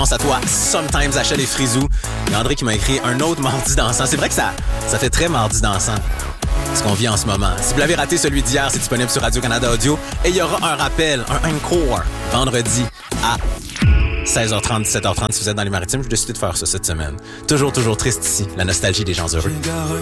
pense à toi, Sometimes Achel et Frisou. Il y a André qui m'a écrit un autre mardi dansant. C'est vrai que ça fait très mardi dansant, ce qu'on vit en ce moment. Si vous l'avez raté, celui d'hier, c'est disponible sur Radio-Canada Audio. Et il y aura un rappel, un encore, vendredi à 16h30, 17h30 si vous êtes dans les Maritimes. J'ai décidé de faire ça cette semaine. Toujours triste ici, la nostalgie des gens heureux.